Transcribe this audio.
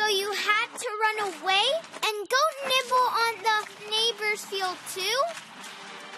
So you had to run away and go nibble on the neighbor's field too?